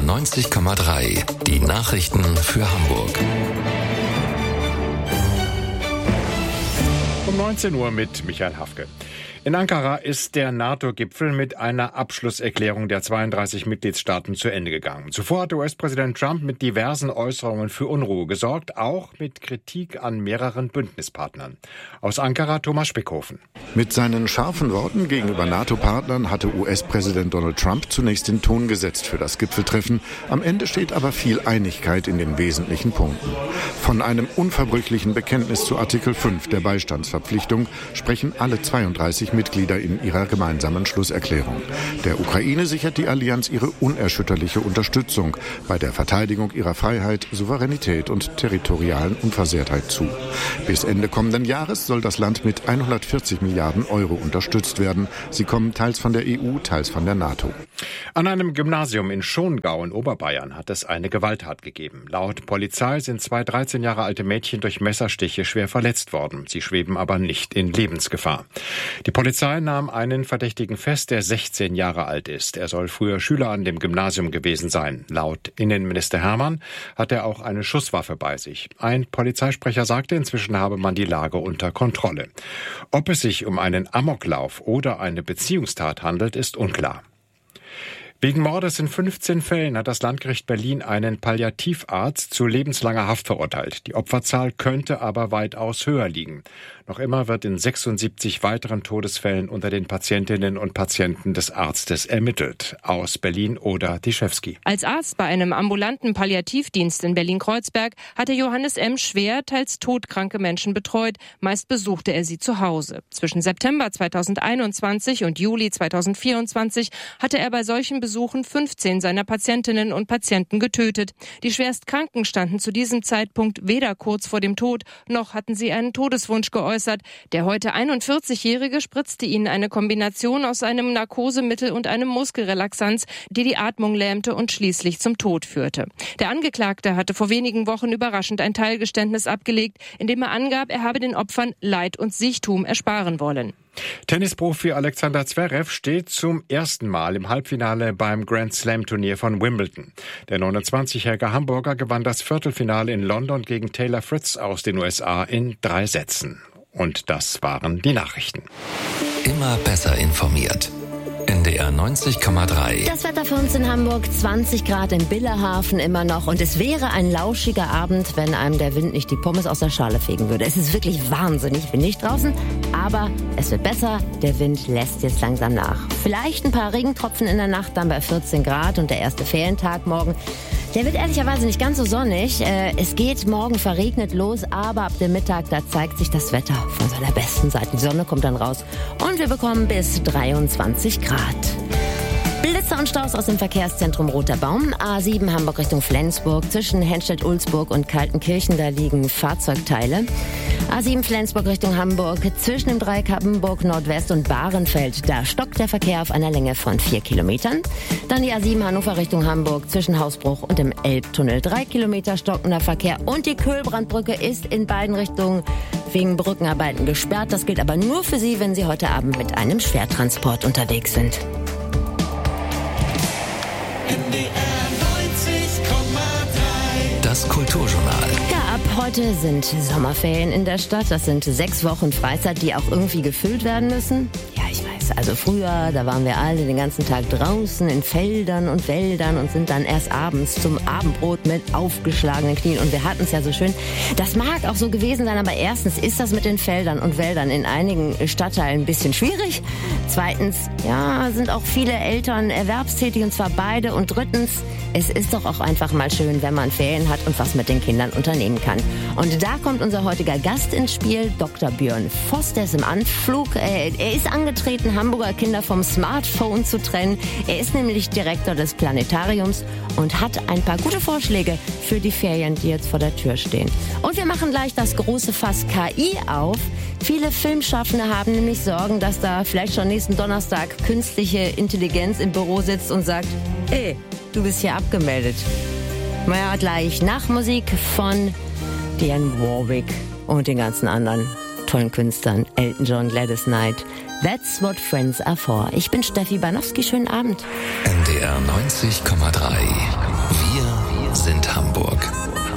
90,3. Die Nachrichten für Hamburg. Um 19 Uhr mit Michael Hafke. In Ankara ist der NATO-Gipfel mit einer Abschlusserklärung der 32 Mitgliedstaaten zu Ende gegangen. Zuvor hatte US-Präsident Trump mit diversen Äußerungen für Unruhe gesorgt, auch mit Kritik an mehreren Bündnispartnern. Aus Ankara Thomas Spickhofen. Mit seinen scharfen Worten gegenüber NATO-Partnern hatte US-Präsident Donald Trump zunächst den Ton gesetzt für das Gipfeltreffen. Am Ende steht aber viel Einigkeit in den wesentlichen Punkten. Von einem unverbrüchlichen Bekenntnis zu Artikel 5 der Beistandsverpflichtung sprechen alle 32 Mitglieder in ihrer gemeinsamen Schlusserklärung. Der Ukraine sichert die Allianz ihre unerschütterliche Unterstützung bei der Verteidigung ihrer Freiheit, Souveränität und territorialen Unversehrtheit zu. Bis Ende kommenden Jahres soll das Land mit 140 Milliarden Euro unterstützt werden. Sie kommen teils von der EU, teils von der NATO. An einem Gymnasium in Schongau in Oberbayern hat es eine Gewalttat gegeben. Laut Polizei sind 2 13 Jahre alte Mädchen durch Messerstiche schwer verletzt worden. Sie schweben aber nicht in Lebensgefahr. Die Polizei nahm einen Verdächtigen fest, der 16 Jahre alt ist. Er soll früher Schüler an dem Gymnasium gewesen sein. Laut Innenminister Hermann hat er auch eine Schusswaffe bei sich. Ein Polizeisprecher sagte, inzwischen habe man die Lage unter Kontrolle. Ob es sich um einen Amoklauf oder eine Beziehungstat handelt, ist unklar. Wegen Mordes in 15 Fällen hat das Landgericht Berlin einen Palliativarzt zu lebenslanger Haft verurteilt. Die Opferzahl könnte aber weitaus höher liegen. Noch immer wird in 76 weiteren Todesfällen unter den Patientinnen und Patienten des Arztes ermittelt. Aus Berlin Oda Tischewski. Als Arzt bei einem ambulanten Palliativdienst in Berlin-Kreuzberg hatte Johannes M. schwer, teils todkranke Menschen betreut. Meist besuchte er sie zu Hause. Zwischen September 2021 und Juli 2024 hatte er bei solchen Besuchen 15 seiner Patientinnen und Patienten getötet. Die Schwerstkranken standen zu diesem Zeitpunkt weder kurz vor dem Tod, noch hatten sie einen Todeswunsch geäußert. Der heute 41-Jährige spritzte ihnen eine Kombination aus einem Narkosemittel und einem Muskelrelaxanz, die die Atmung lähmte und schließlich zum Tod führte. Der Angeklagte hatte vor wenigen Wochen überraschend ein Teilgeständnis abgelegt, in dem er angab, er habe den Opfern Leid und Siechtum ersparen wollen. Tennisprofi Alexander Zverev steht zum ersten Mal im Halbfinale beim Grand Slam Turnier von Wimbledon. Der 29-jährige Hamburger gewann das Viertelfinale in London gegen Taylor Fritz aus den USA in 3 Sätzen. Und das waren die Nachrichten. Immer besser informiert. NDR 90,3. Das Wetter für uns in Hamburg, 20 Grad in Billehafen immer noch. Und es wäre ein lauschiger Abend, wenn einem der Wind nicht die Pommes aus der Schale fegen würde. Es ist wirklich wahnsinnig windig draußen, aber es wird besser. Der Wind lässt jetzt langsam nach. Vielleicht ein paar Regentropfen in der Nacht, dann bei 14 Grad und der erste Ferientag morgen. Der wird ehrlicherweise nicht ganz so sonnig. Es geht morgen verregnet los, aber ab dem Mittag, da zeigt sich das Wetter von seiner besten Seite. Die Sonne kommt dann raus und wir bekommen bis 23 Grad. Blitzer und Staus aus dem Verkehrszentrum Roter Baum. A7 Hamburg Richtung Flensburg. Zwischen Henstedt-Ulzburg und Kaltenkirchen, da liegen Fahrzeugteile. A7 Flensburg Richtung Hamburg. Zwischen dem Dreieck Hamburg Nordwest und Bahrenfeld. Da stockt der Verkehr auf einer Länge von 4 Kilometern. Dann die A7 Hannover Richtung Hamburg. Zwischen Hausbruch und dem Elbtunnel 3 Kilometer stockender Verkehr. Und die Köhlbrandbrücke ist in beiden Richtungen wegen Brückenarbeiten gesperrt. Das gilt aber nur für Sie, wenn Sie heute Abend mit einem Schwertransport unterwegs sind. Das Kulturjournal. Ja, ab heute sind Sommerferien in der Stadt. Das sind 6 Wochen Freizeit, die auch irgendwie gefüllt werden müssen. Ja, ich weiß. Also früher, da waren wir alle den ganzen Tag draußen in Feldern und Wäldern und sind dann erst abends zum Abendbrot mit aufgeschlagenen Knien. Und wir hatten es ja so schön. Das mag auch so gewesen sein, aber erstens ist das mit den Feldern und Wäldern in einigen Stadtteilen ein bisschen schwierig. Zweitens, ja, sind auch viele Eltern erwerbstätig und zwar beide. Und drittens, es ist doch auch einfach mal schön, wenn man Ferien hat und was mit den Kindern unternehmen kann. Und da kommt unser heutiger Gast ins Spiel, Dr. Björn Voss, der ist im Anflug. Er ist angetreten, Hamburger Kinder vom Smartphone zu trennen. Er ist nämlich Direktor des Planetariums und hat ein paar gute Vorschläge für die Ferien, die jetzt vor der Tür stehen. Und wir machen gleich das große Fass KI auf. Viele Filmschaffende haben nämlich Sorgen, dass da vielleicht schon nächsten Donnerstag künstliche Intelligenz im Büro sitzt und sagt, hey, du bist hier abgemeldet. Naja, gleich nach Musik von Dionne Warwick und den ganzen anderen tollen Künstlern. Elton John, Gladys Knight. That's what friends are for. Ich bin Steffi Banowski. Schönen Abend. NDR 90,3.